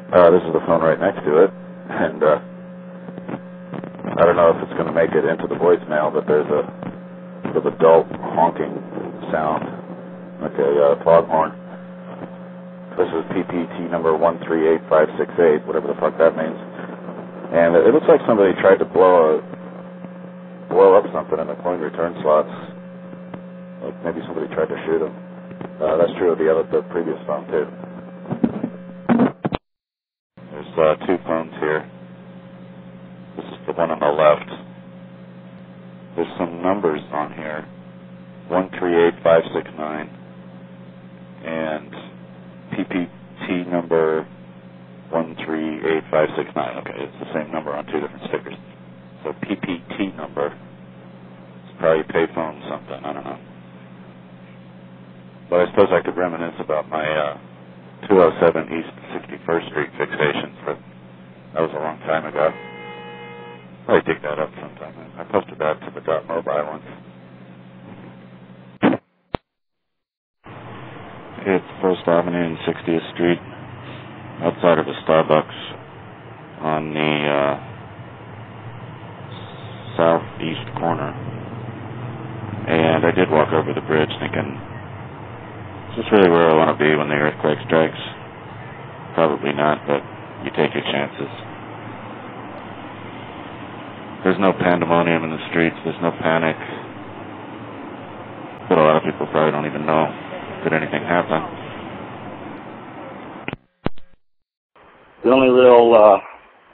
This is the phone right next to it, and I don't know if it's going to make it into the voicemail, but there's a sort of a dull honking sound, like a foghorn. This is PPT number 138568, whatever the fuck that means. And it looks like somebody tried to blow up something in the coin return slots. Like maybe somebody tried to shoot him. That's true of the previous phone too. There's two phones here. This is the one on the left. There's some numbers on here. 138569 and PPT number 138569. Okay, it's the same number on two different stickers. So PPT number, it's probably payphone something, I don't know. But I suppose I could reminisce about my 207 East 61st Street fixation. That was a long time ago. Probably dig that up sometime. I posted that to the .mobile once. It's 1st Avenue and 60th Street, outside of a Starbucks on the southeast corner. And I did walk over the bridge thinking, is this really where I want to be when the earthquake strikes? Probably not, but you take your chances. There's no pandemonium in the streets, there's no panic. But a lot of people probably don't even know, did anything happen? The only real